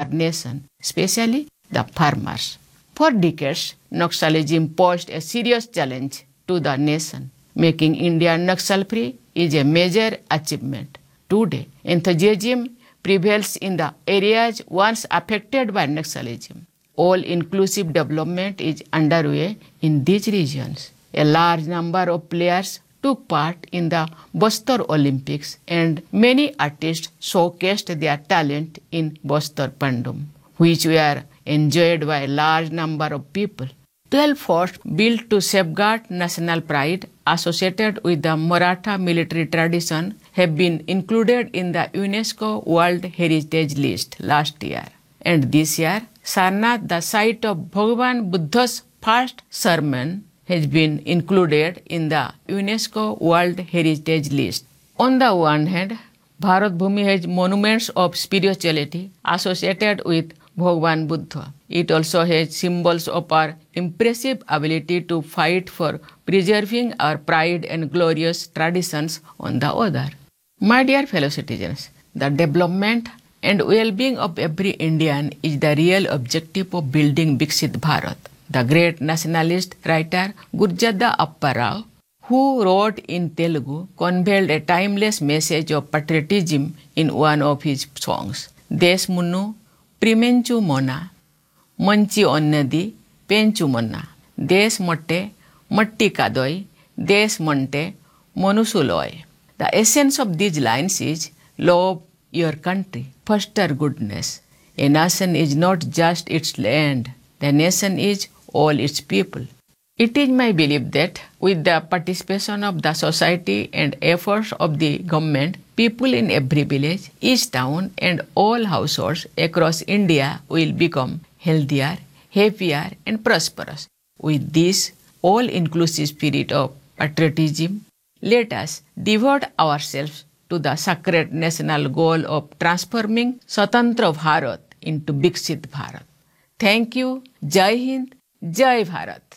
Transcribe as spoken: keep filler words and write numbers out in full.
nation, especially the farmers. For decades, Naxalism posed a serious challenge to the nation. Making India Naxal-free is a major achievement. Today, enthusiasm prevails in the areas once affected by Naxalism. All-inclusive development is underway in these regions. A large number of players took part in the Bastar Olympics and many artists showcased their talent in Bastar Pandum, which were enjoyed by a large number of people. Twelve forts built to safeguard national pride associated with the Maratha military tradition have been included in the UNESCO World Heritage List last year. And this year, Sarnath, the site of Bhagavan Buddha's first sermon, has been included in the UNESCO World Heritage List. On the one hand, Bharat Bhumi has monuments of spirituality associated with Bhagavan Buddha. It also has symbols of our impressive ability to fight for preserving our pride and glorious traditions on the other. My dear fellow citizens, the development and well-being of every Indian is the real objective of building Viksit Bharat. The great nationalist writer Gurjada Appa Rao, who wrote in Telugu, conveyed a timeless message of patriotism in one of his songs. Desh Munnu Primenchu Mona, Manchi Onnadi Penchu Monna, Desh Motte Matti Kadoi, Desh Monte Monusuloy. The essence of these lines is love your country, foster goodness. A nation is not just its land, the nation is all its people. It is my belief that with the participation of the society and efforts of the government, people in every village, each town and all households across India will become healthier, happier and prosperous. With this all-inclusive spirit of patriotism, let us devote ourselves to the sacred national goal of transforming Swatantra Bharat into Viksit Bharat. Thank you. Jai Hind. Jai Bharat.